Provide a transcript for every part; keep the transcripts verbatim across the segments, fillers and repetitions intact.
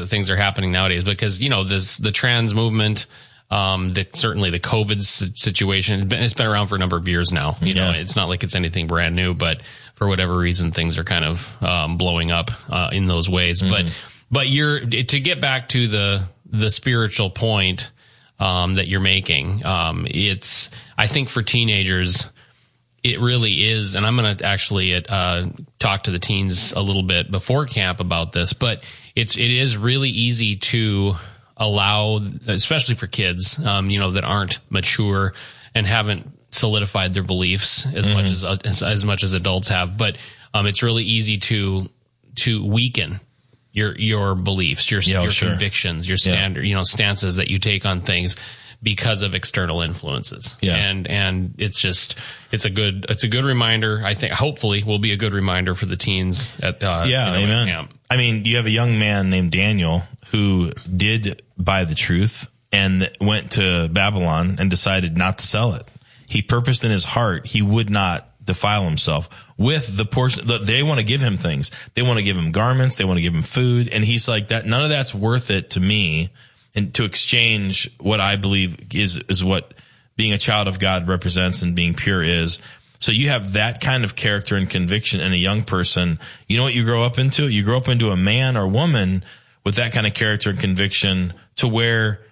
that things are happening nowadays because, you know, this, the trans movement, um, the, certainly the COVID situation, it's been, it's been around for a number of years now. You yeah. know, it's not like it's anything brand new, but for whatever reason, things are kind of, um, blowing up, uh, in those ways. Mm-hmm. But, but you're, to get back to the, the spiritual point, um, that you're making, um, it's, I think for teenagers, it really is, and I'm going to actually uh, talk to the teens a little bit before camp about this, but it's it is really easy to allow, especially for kids, um, you know, that aren't mature and haven't solidified their beliefs as mm-hmm. much as, as as much as adults have. But um, it's really easy to to weaken your your beliefs, your yeah, your sure. convictions, your standard, yeah. you know, stances that you take on things, because of external influences. Yeah. And, and it's just, it's a good, it's a good reminder. I think hopefully will be a good reminder for the teens at, uh, yeah, you know, amen. camp. I mean, you have a young man named Daniel who did buy the truth and went to Babylon and decided not to sell it. He purposed in his heart, he would not defile himself with the portion that they want to give him things. They want to give him garments. They want to give him food. And he's like, that, none of that's worth it to me. And to exchange what I believe is, is what being a child of God represents and being pure is. So you have that kind of character and conviction in a young person. You know what you grow up into? You grow up into a man or woman with that kind of character and conviction, to where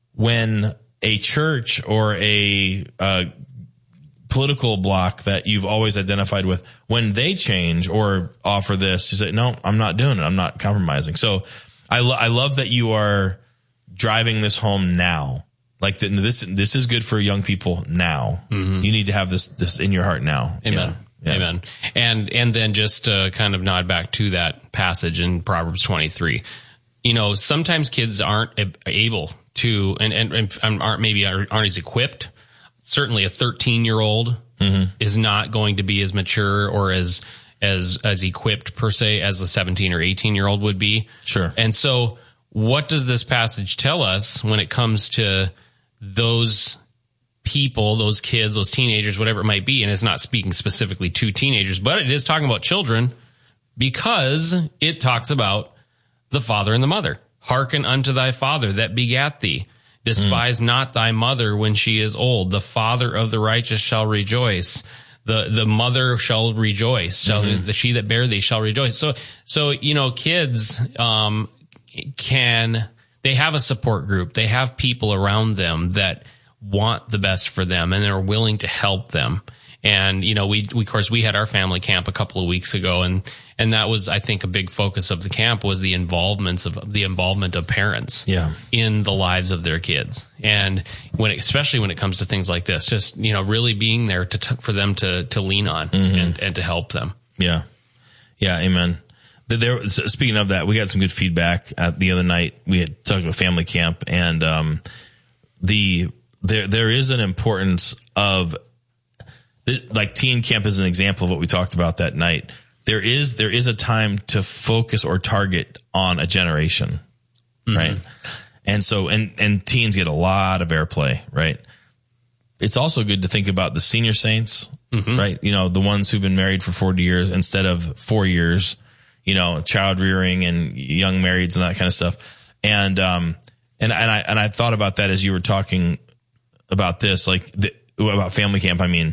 when a church or a, uh, political bloc that you've always identified with, when they change or offer this, you say, no, I'm not doing it. I'm not compromising. So I, lo- I love that you are driving this home now. Like the, this, this is good for young people now. Mm-hmm. You need to have this, this in your heart now. Amen. Yeah. Amen. And, and then just to kind of nod back to that passage in Proverbs twenty-three, you know, sometimes kids aren't able to, and, and, and aren't maybe aren't as equipped. Certainly a thirteen year old mm-hmm. is not going to be as mature or as, as, as equipped per se as a seventeen or eighteen year old would be. Sure. And so, what does this passage tell us when it comes to those people, those kids, those teenagers, whatever it might be? And it's not speaking specifically to teenagers, but it is talking about children, because it talks about the father and the mother. Hearken unto thy father that begat thee. Despise mm. not thy mother when she is old. The father of the righteous shall rejoice. The, the mother shall rejoice. Shall, mm-hmm. the she that bare thee shall rejoice. So, so, you know, kids, um, can, they have a support group. They have people around them that want the best for them and are willing to help them. And, you know, we, we, of course, we had our family camp a couple of weeks ago, and, and that was, I think, a big focus of the camp was the involvements of the involvement of parents yeah. in the lives of their kids. And when, it, especially when it comes to things like this, just, you know, really being there to, t- for them to, to lean on mm-hmm. and, and to help them. Yeah. Yeah. Amen. There, speaking of that, we got some good feedback uh, the other night. We had talked about family camp, and um, the there there is an importance of, like, teen camp is an example of what we talked about that night. There is there is a time to focus or target on a generation, mm-hmm. right? And so and and teens get a lot of airplay, right? It's also good to think about the senior saints, mm-hmm. right? You know, the ones who've been married for forty years instead of four years. You know, child rearing and young marrieds and that kind of stuff. And, um, and, and I, and I thought about that as you were talking about this, like the, about family camp, I mean.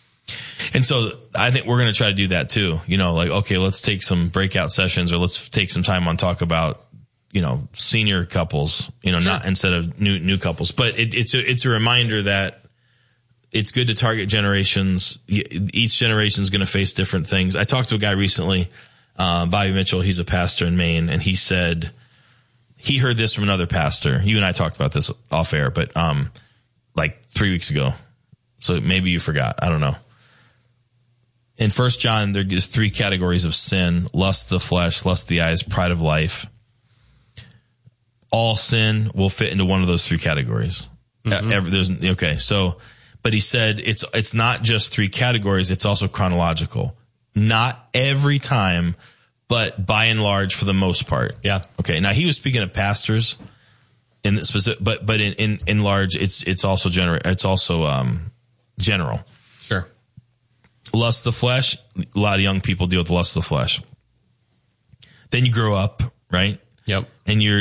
And so I think we're going to try to do that too. You know, like, okay, let's take some breakout sessions, or let's take some time on talk about, you know, senior couples, you know, sure. not instead of new, new couples, but it, it's a, it's a reminder that it's good to target generations. Each generation is going to face different things. I talked to a guy recently, Uh, Bobby Mitchell, he's a pastor in Maine, and he said he heard this from another pastor. You and I talked about this off air, but um, like three weeks ago. So maybe you forgot. I don't know. In First John, there's three categories of sin: lust of the flesh, lust of the eyes, pride of life. All sin will fit into one of those three categories. Mm-hmm. Every, there's, okay, so, but he said it's it's not just three categories; it's also chronological. Not every time, but by and large, for the most part. Yeah. Okay. Now he was speaking of pastors in the specific, but, but in, in, in large, it's, it's also general, it's also, um, general. Sure. Lust of the flesh. A lot of young people deal with lust of the flesh. Then you grow up, right? Yep. And you're,